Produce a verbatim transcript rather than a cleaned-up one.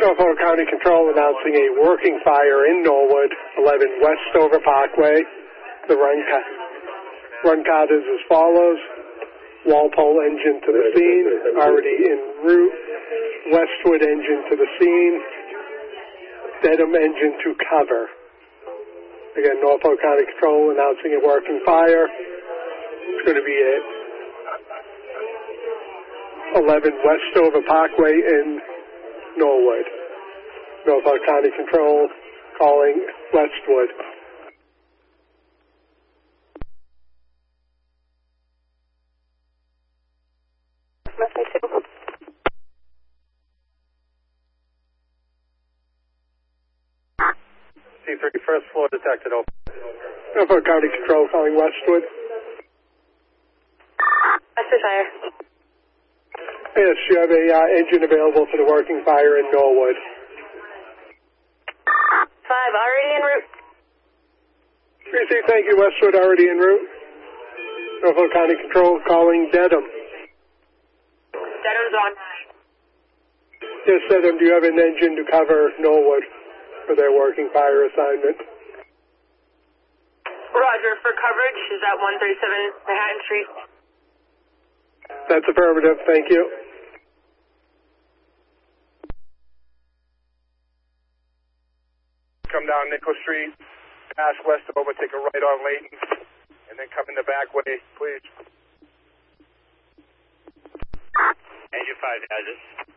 Norfolk County Control announcing a working fire in Norwood, eleven Westover Parkway. The run, ca- run count is as follows. Walpole engine to the scene, already en route. Westwood engine to the scene. Dedham engine to cover. Again, Norfolk County Control announcing a working fire. It's going to be at eleven Westover Parkway in Norwood. Norfolk County Control calling Westwood. C three, first floor detected, open. Norfolk County Control calling Westwood. Westwood fire. Yes, you have a uh, engine available for the working fire in Norwood. Five, already en route. Receive, thank you, Westwood, already en route. Norfolk County Control calling Dedham. Dedham's on. Yes, Dedham, do you have an engine to cover Norwood for their working fire assignment? Roger, for coverage, is that one thirty-seven Manhattan Street? That's affirmative, thank you. Come down Nickel Street, pass Westover, take a right on Layton, and then come in the back way, please. Engine five, Hazard.